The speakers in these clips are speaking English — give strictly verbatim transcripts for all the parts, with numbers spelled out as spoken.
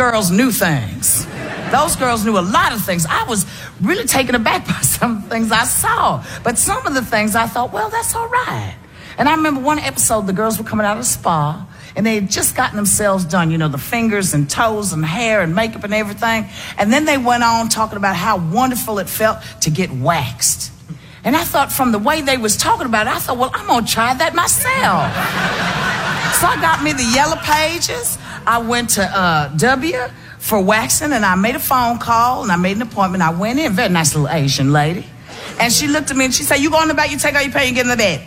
girls knew things. Those girls knew a lot of things. I was really taken aback by some of the things I saw. But some of the things I thought, well, that's all right. And I remember one episode, the girls were coming out of the spa, and they had just gotten themselves done, you know, the fingers and toes and hair and makeup and everything. And then they went on talking about how wonderful it felt to get waxed. And I thought, from the way they was talking about it, I thought, well, I'm going to try that myself. So I got me the yellow pages. I went to uh, W for waxing, and I made a phone call, and I made an appointment. I went in, very nice little Asian lady. And she looked at me, and she said, you go in the back, you take all your pay, and get in the bed.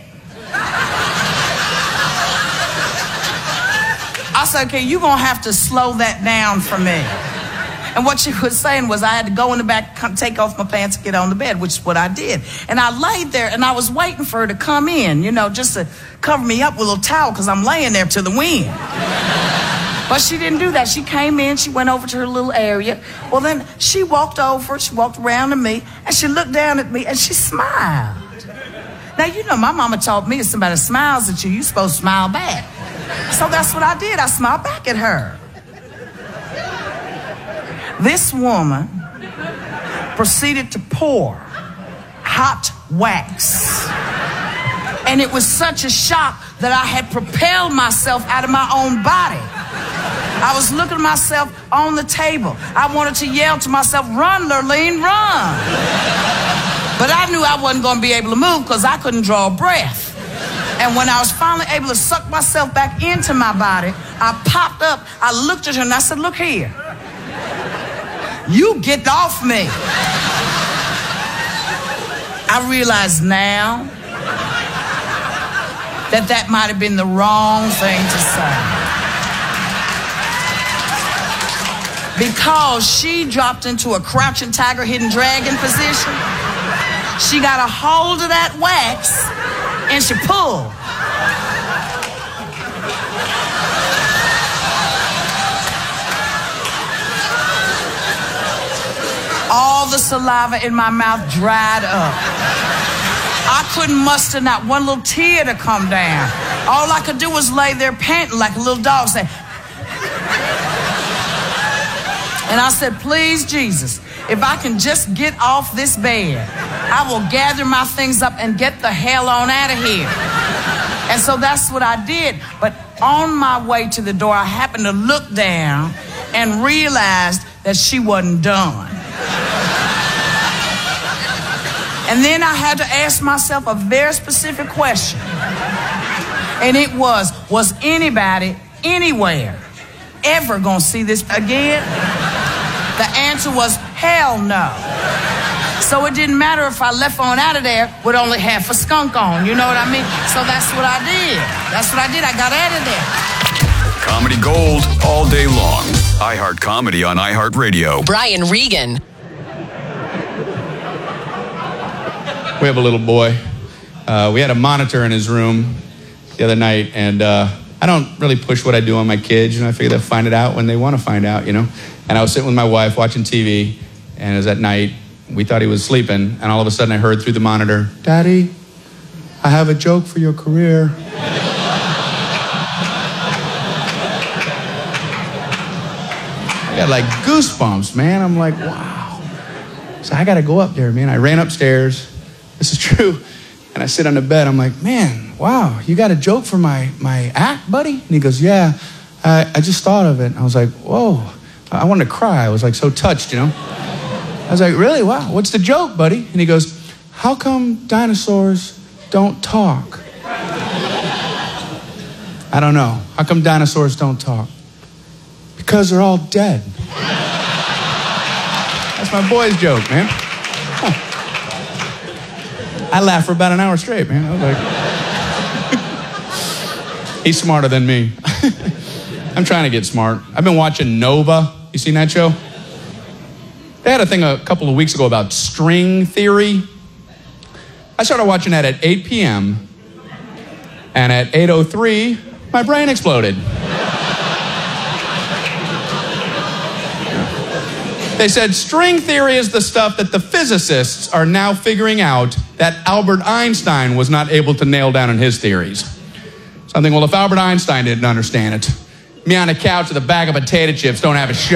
I said, okay, you're going to have to slow that down for me. And what she was saying was I had to go in the back, come, take off my pants, and get on the bed, which is what I did. And I laid there, and I was waiting for her to come in, you know, just to cover me up with a little towel, because I'm laying there to the wind. But she didn't do that. She came in, she went over to her little area. Well, then she walked over, she walked around to me, and she looked down at me, and she smiled. Now, you know, my mama taught me if somebody smiles at you, you're supposed to smile back. So that's what I did. I smiled back at her. This woman proceeded to pour hot wax. And it was such a shock that I had propelled myself out of my own body. I was looking at myself on the table. I wanted to yell to myself, run, Lurleen, run. But I knew I wasn't going to be able to move because I couldn't draw a breath. And when I was finally able to suck myself back into my body, I popped up, I looked at her, and I said, look here. You get off me. I realize now that that might have been the wrong thing to say. Because she dropped into a crouching tiger, hidden dragon position. She got a hold of that wax and she pulled. All the saliva in my mouth dried up. I couldn't muster not one little tear to come down. All I could do was lay there panting like a little dog, say. And I said, please, Jesus, if I can just get off this bed, I will gather my things up and get the hell on out of here. And so that's what I did. But on my way to the door, I happened to look down and realized that she wasn't done. And then I had to ask myself a very specific question. And it was, was anybody anywhere ever gonna see this again? The answer was hell no. So it didn't matter if I left on out of there with only half a skunk on, you know what I mean? So that's what I did. That's what I did. I got out of there. Comedy gold all day long. iHeart Comedy on iHeartRadio. Brian Regan. We have a little boy. Uh, we had a monitor in his room the other night, and uh, I don't really push what I do on my kids. You know, I figure they'll find it out when they want to find out, you know. And I was sitting with my wife watching T V, and it was at night. We thought he was sleeping, and all of a sudden I heard through the monitor, Daddy, I have a joke for your career. I got like goosebumps, man. I'm like, wow. So I got to go up there, man. I ran upstairs. This is true. And I sit on the bed. I'm like, man, wow, you got a joke for my, my act, buddy? And he goes, yeah, I, I just thought of it. And I was like, whoa. I wanted to cry. I was like so touched, you know. I was like, really? Wow. What's the joke, buddy? And he goes, how come dinosaurs don't talk? I don't know. How come dinosaurs don't talk? Because they're all dead. That's my boy's joke, man. Huh. I laughed for about an hour straight, man. I was like, he's smarter than me. I'm trying to get smart. I've been watching Nova. You seen that show? They had a thing a couple of weeks ago about string theory. I started watching that at eight p.m. And at eight oh three, my brain exploded. They said string theory is the stuff that the physicists are now figuring out that Albert Einstein was not able to nail down in his theories. So I'm thinking, well, if Albert Einstein didn't understand it, me on a couch with a bag of potato chips don't have a shot.